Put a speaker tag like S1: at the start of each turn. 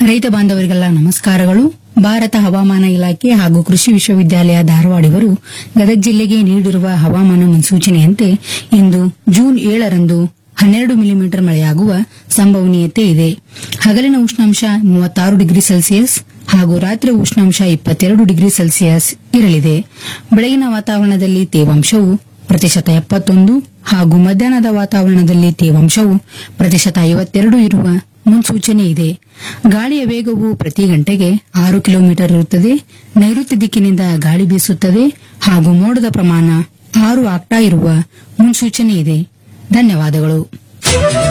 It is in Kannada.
S1: ರೈತ ಬಾಂಧವರಿಗೆಲ್ಲ ನಮಸ್ಕಾರಗಳು. ಭಾರತ ಹವಾಮಾನ ಇಲಾಖೆ ಹಾಗೂ ಕೃಷಿ ವಿಶ್ವವಿದ್ಯಾಲಯ ಧಾರವಾಡಿವರು ಗದಗ ಜಿಲ್ಲೆಗೆ ನೀಡಿರುವ ಹವಾಮಾನ ಮುನ್ಸೂಚನೆಯಂತೆ ಇಂದು ಜೂನ್ 7ರಂದು 12 ಮಿಲಿಮೀಟರ್ ಮಳೆಯಾಗುವ ಸಂಭವನೀಯತೆ ಇದೆ. ಹಗಲಿನ ಉಷ್ಣಾಂಶ 36 ಡಿಗ್ರಿ ಸೆಲ್ಸಿಯಸ್ ಹಾಗೂ ರಾತ್ರಿ ಉಷ್ಣಾಂಶ 22 ಡಿಗ್ರಿ ಸೆಲ್ಸಿಯಸ್ ಇರಲಿದೆ. ಬೆಳಗಿನ ವಾತಾವರಣದಲ್ಲಿ ತೇವಾಂಶವು %71 ಹಾಗೂ ಮಧ್ಯಾಹ್ನದ ವಾತಾವರಣದಲ್ಲಿ ತೇವಾಂಶವು %52 ಇರುವ ಮುನ್ಸೂಚನೆ ಇದೆ. ಗಾಳಿಯ ವೇಗವು ಪ್ರತಿ ಗಂಟೆಗೆ 6 ಕಿಲೋಮೀಟರ್ ಇರುತ್ತದೆ. ನೈಋತ್ಯ ದಿಕ್ಕಿನಿಂದ ಗಾಳಿ ಬೀಸುತ್ತದೆ ಹಾಗೂ ಮೋಡದ ಪ್ರಮಾಣ 6 ಆಕ್ಟಾ ಇರುವ ಮುನ್ಸೂಚನೆ ಇದೆ. ಧನ್ಯವಾದಗಳು.